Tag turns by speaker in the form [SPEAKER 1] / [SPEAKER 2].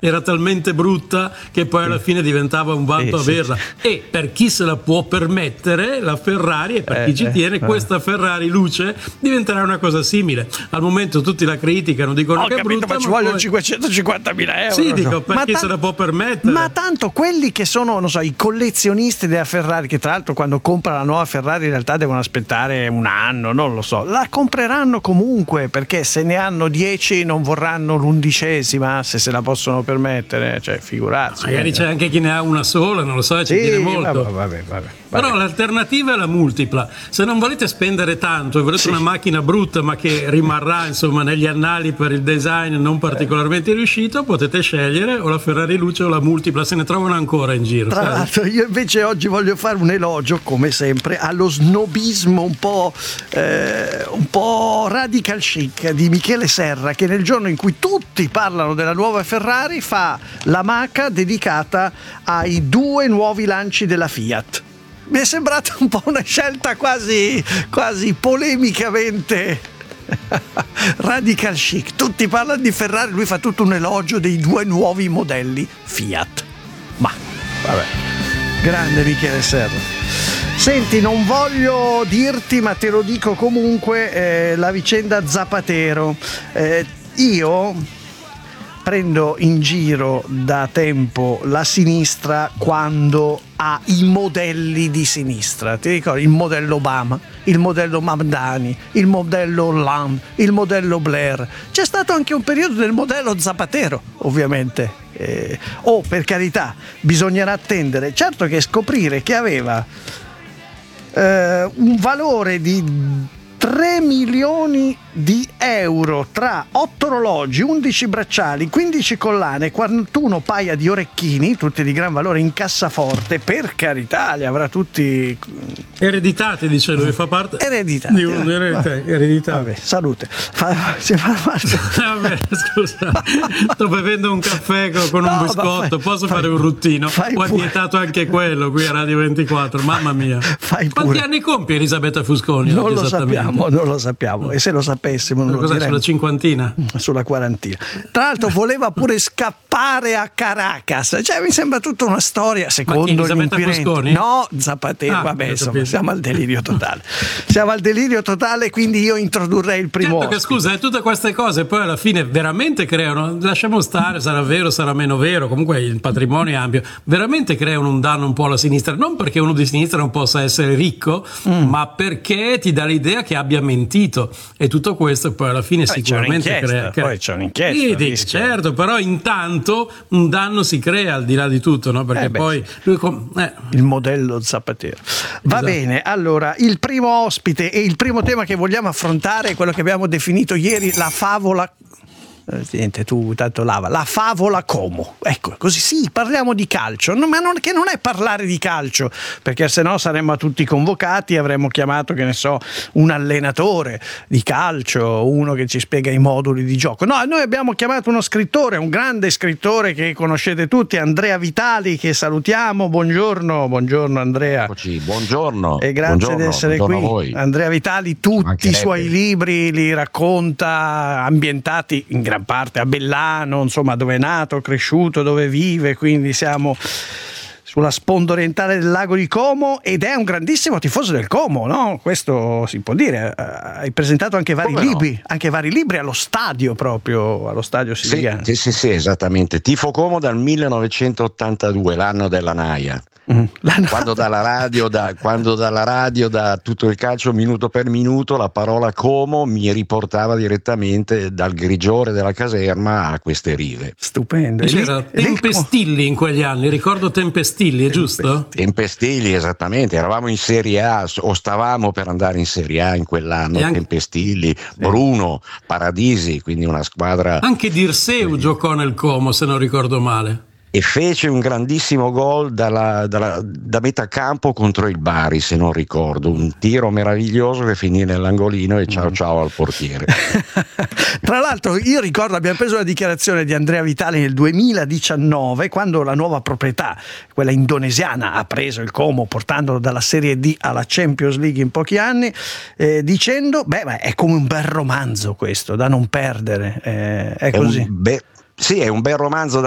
[SPEAKER 1] era talmente brutta che poi alla fine diventava un vanto averla. E per chi se la può permettere, la Ferrari, e per chi ci tiene, questa Ferrari luce diventerà una cosa simile. Al momento tutti la criticano, dicono che è brutta,
[SPEAKER 2] ma ci vogliono 550.000 euro.
[SPEAKER 1] Sì, dico, per chi se la può permettere.
[SPEAKER 2] Ma tanto quelli che sono, non so, i collezionisti della Ferrari, che tra l'altro quando comprano la nuova Ferrari in realtà devono aspettare un anno, non lo so, la compreranno comunque, perché se ne hanno 10 non vorranno l'11ª, se la possono permettere, cioè figurarsi.
[SPEAKER 1] Magari c'è anche chi ne ha una sola, non lo so, ci tiene molto.
[SPEAKER 2] Vabbè.
[SPEAKER 1] Però l'alternativa è la multipla. Se non volete spendere tanto e volete una macchina brutta ma che rimarrà insomma negli annali per il design non particolarmente riuscito, potete scegliere o la Ferrari luce o la multipla, se ne trovano ancora in giro.
[SPEAKER 2] Tra l'altro io invece oggi voglio fare un elogio, come sempre, allo snobismo un po' radical chic di Michele Serra, che nel giorno in cui tutti parlano della nuova Ferrari fa la maca dedicata ai 2 nuovi lanci della Fiat. Mi è sembrata un po' una scelta quasi polemicamente radical chic. Tutti parlano di Ferrari, lui fa tutto un elogio dei 2 nuovi modelli Fiat. Ma vabbè, grande Michele Serra. Senti, non voglio dirti, ma te lo dico comunque, la vicenda Zapatero. Io prendo in giro da tempo la sinistra quando ha i modelli di sinistra. Ti ricordi? Il modello Obama, il modello Mamdani, il modello Hollande, il modello Blair. C'è stato anche un periodo del modello Zapatero, ovviamente. Per carità, bisognerà attendere. Certo che scoprire che aveva un valore di 3 milioni di euro tra 8 orologi, 11 bracciali, 15 collane, 41 paia di orecchini, tutti di gran valore in cassaforte, per carità, li avrà tutti
[SPEAKER 1] ereditati, dice lui, fa parte
[SPEAKER 2] ereditati.
[SPEAKER 1] Di eredità.
[SPEAKER 2] Vabbè, salute.
[SPEAKER 1] Vabbè, scusa, sto bevendo un caffè con un biscotto, posso fare un ruttino? Ho vietato anche quello qui a Radio 24, mamma mia. Quanti anni compie Elisabetta Fusconi?
[SPEAKER 2] Non lo sappiamo, e se lo sapessimo non lo diremmo.
[SPEAKER 1] Sulla cinquantina?
[SPEAKER 2] Sulla quarantina. Tra l'altro voleva pure scappare a Caracas, cioè mi sembra tutta una storia, secondo gli inquirenti. No, Zapatero, vabbè, insomma, siamo al delirio totale, quindi io introdurrei il primo
[SPEAKER 1] certo che scusa, tutte queste cose poi alla fine veramente creano, lasciamo stare, sarà vero, sarà meno vero, comunque il patrimonio è ampio, veramente creano un danno un po' alla sinistra, non perché uno di sinistra non possa essere ricco, ma perché ti dà l'idea che abbia mentito, e tutto questo poi alla fine sicuramente crea.
[SPEAKER 2] Poi c'è un'inchiesta.
[SPEAKER 1] Sì, certo, però intanto un danno si crea al di là di tutto, no? Perché poi
[SPEAKER 2] il modello Zapatero. Va bene, allora il primo ospite e il primo tema che vogliamo affrontare è quello che abbiamo definito ieri la favola. Niente, tu tanto la favola Como, ecco, così sì, parliamo di calcio, ma che non è parlare di calcio, perché se no saremmo tutti convocati, avremmo chiamato, che ne so, un allenatore di calcio, uno che ci spiega i moduli di gioco. No, noi abbiamo chiamato uno scrittore, un grande scrittore che conoscete tutti, Andrea Vitali, che salutiamo. Buongiorno Andrea.
[SPEAKER 3] Eccoci, buongiorno.
[SPEAKER 2] E grazie di essere qui. A voi. Andrea Vitali, tutti i suoi libri li racconta ambientati in gran parte a Bellano, insomma, dove è nato, cresciuto, dove vive, quindi siamo sulla sponda orientale del lago di Como, ed è un grandissimo tifoso del Como, no? Questo si può dire. Hai presentato anche vari libri allo stadio, proprio allo stadio siciliano.
[SPEAKER 3] Sì, esattamente. Tifo Como dal 1982, l'anno della Naia. Quando dalla radio, da tutto il calcio minuto per minuto, la parola Como mi riportava direttamente dal grigiore della caserma a queste rive.
[SPEAKER 2] Stupendo.
[SPEAKER 1] C'era Tempestilli in quegli anni, ricordo Tempestilli, è giusto?
[SPEAKER 3] Tempestilli, esattamente, eravamo in Serie A o stavamo per andare in Serie A in quell'anno. Tempestilli, Bruno, Paradisi, quindi una squadra.
[SPEAKER 1] Anche Dirseu giocò nel Como, se non ricordo male.
[SPEAKER 3] E fece un grandissimo gol da metà campo contro il Bari, se non ricordo, un tiro meraviglioso che finì nell'angolino e ciao al portiere.
[SPEAKER 2] Tra l'altro io ricordo, abbiamo preso la dichiarazione di Andrea Vitali nel 2019, quando la nuova proprietà, quella indonesiana, ha preso il Como portandolo dalla Serie D alla Champions League in pochi anni, dicendo ma è come un bel romanzo questo, da non perdere, è così.
[SPEAKER 3] Sì, è un bel romanzo